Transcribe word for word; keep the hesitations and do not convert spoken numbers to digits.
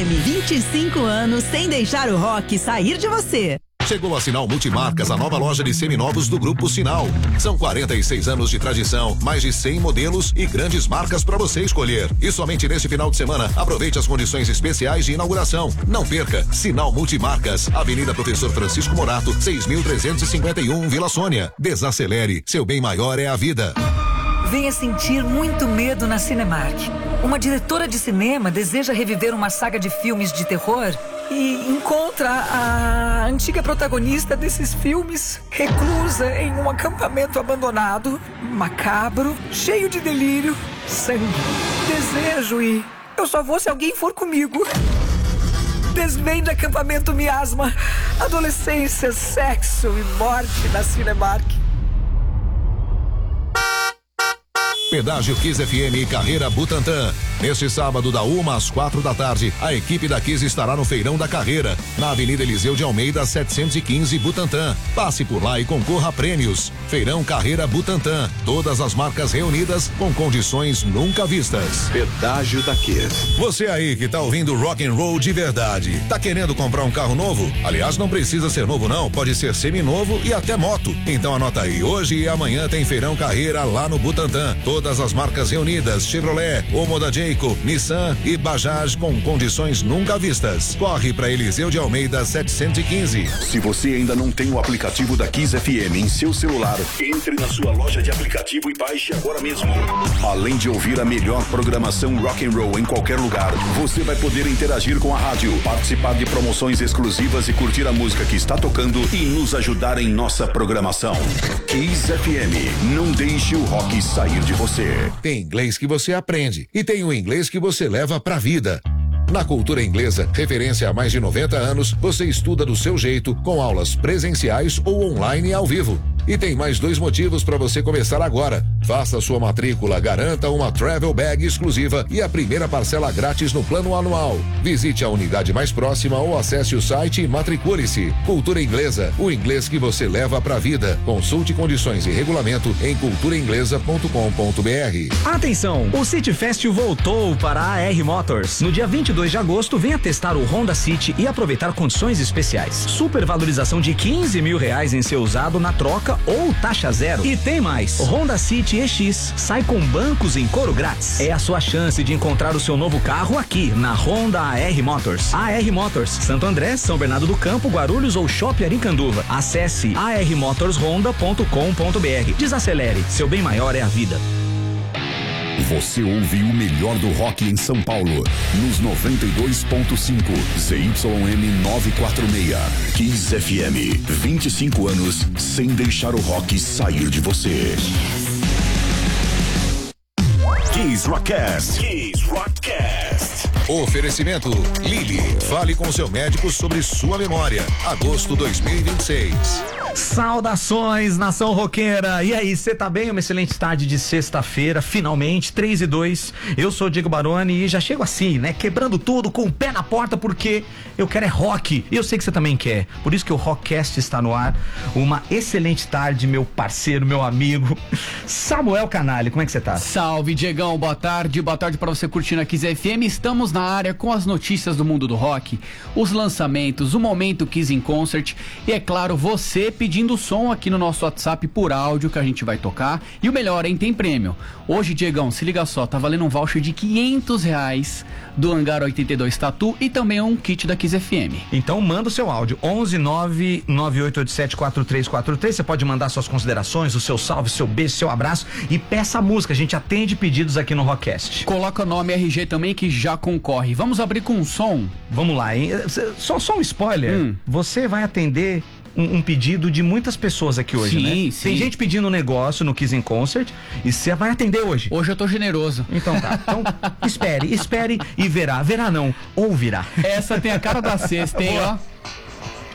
M, vinte e cinco anos sem deixar o rock sair de você. Chegou a Sinal Multimarcas, a nova loja de seminovos do Grupo Sinal. São quarenta e seis anos de tradição, mais de cem modelos e grandes marcas para você escolher. E somente neste final de semana, aproveite as condições especiais de inauguração. Não perca, Sinal Multimarcas, Avenida Professor Francisco Morato, seis mil trezentos e cinquenta e um, Vila Sônia. Desacelere, seu bem maior é a vida. Venha sentir muito medo na Cinemark. Uma diretora de cinema deseja reviver uma saga de filmes de terror e encontra a antiga protagonista desses filmes reclusa em um acampamento abandonado, macabro, cheio de delírio, sangue, desejo e eu só vou se alguém for comigo. Desvende Acampamento Miasma, adolescência, sexo e morte na Cinemark. Pedágio Kiss F M e Carreira Butantã. Neste sábado, da uma às quatro da tarde, a equipe da Kiss estará no Feirão da Carreira, na Avenida Eliseu de Almeida, setecentos e quinze, Butantã. Passe por lá e concorra a prêmios. Feirão Carreira Butantã. Todas as marcas reunidas com condições nunca vistas. Pedágio da Kiss. Você aí que tá ouvindo rock and roll de verdade, tá querendo comprar um carro novo? Aliás, não precisa ser novo não, pode ser seminovo e até moto. Então anota aí, hoje e amanhã tem Feirão Carreira lá no Butantã. Todas as marcas reunidas, Chevrolet, Omoda Jayco, Nissan e Bajaj com condições nunca vistas. Corre para Eliseu de Almeida setecentos e quinze. Se você ainda não tem o aplicativo da Kiss F M em seu celular, entre na sua loja de aplicativo e baixe agora mesmo. Além de ouvir a melhor programação rock and roll em qualquer lugar, você vai poder interagir com a rádio, participar de promoções exclusivas e curtir a música que está tocando e nos ajudar em nossa programação. Kiss F M, não deixe o rock sair de você. Tem inglês que você aprende e tem o inglês que você leva pra vida. Na Cultura Inglesa, referência há mais de noventa anos, você estuda do seu jeito, com aulas presenciais ou online ao vivo. E tem mais dois motivos para você começar agora. Faça sua matrícula, garanta uma travel bag exclusiva e a primeira parcela grátis no plano anual. Visite a unidade mais próxima ou acesse o site e matricule-se. Cultura Inglesa, o inglês que você leva pra vida. Consulte condições e regulamento em cultura inglesa ponto com ponto b r. Atenção, o City Fest voltou para a R Motors. No dia vinte e dois de agosto, venha testar o Honda City e aproveitar condições especiais. Supervalorização de quinze mil reais em seu usado na troca ou taxa zero. E tem mais, Honda City E X sai com bancos em couro grátis. É a sua chance de encontrar o seu novo carro aqui na Honda A R Motors. A R Motors, Santo André, São Bernardo do Campo, Guarulhos ou Shopping Aricanduva. Acesse a r motors honda ponto com ponto b r. Desacelere, seu bem maior é a vida. Você ouve o melhor do rock em São Paulo, nos noventa e dois ponto cinco, Z Y M novecentos e quarenta e seis. Kiss F M, vinte e cinco anos sem deixar o rock sair de você. Kiss Rockcast. Kiss Rockcast. Oferecimento Lili. Fale com seu médico sobre sua memória. Agosto dois mil e vinte e seis. Saudações, nação roqueira! E aí, você tá bem? Uma excelente tarde de sexta-feira, finalmente, três e dois. Eu sou o Diego Baroni e já chego assim, né? Quebrando tudo, com o pé na porta, porque eu quero é rock. E eu sei que você também quer. Por isso que o Rockcast está no ar. Uma excelente tarde, meu parceiro, meu amigo, Samuel Canali. Como é que você tá? Salve, Diegão. Boa tarde. Boa tarde pra você curtindo a Kiss F M. Estamos na área com as notícias do mundo do rock, os lançamentos, o momento Kiss in Concert e, é claro, você pedindo som aqui no nosso WhatsApp por áudio que a gente vai tocar. E o melhor, hein, tem prêmio. Hoje, Diegão, se liga só, tá valendo um voucher de quinhentos reais do Hangar oitenta e dois Tatu e também um kit da Kiss F M. Então manda o seu áudio, onze nove nove oito oito sete quatro três quatro três. Você pode mandar suas considerações, o seu salve, seu beijo, seu abraço e peça a música. A gente atende pedidos aqui no Rockcast. Coloca o nome R G também que já concorre. Vamos abrir com um som? Vamos lá, hein? Só, só um spoiler. Hum. Você vai atender Um, um pedido de muitas pessoas aqui hoje, sim, né? Sim. Tem gente pedindo um negócio no Kiss in Concert e você vai atender hoje. Hoje eu tô generoso. Então tá. Então espere, espere e verá. Verá não, ouvirá. Essa tem a cara da sexta, hein, ó.